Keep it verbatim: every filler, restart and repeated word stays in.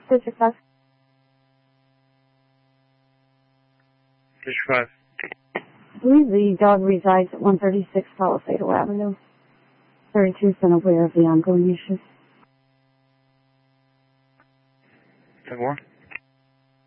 District five. District five. I believe the dog resides at one thirty-six Palisado Avenue. thirty-two has been aware of the ongoing issues. Ten more.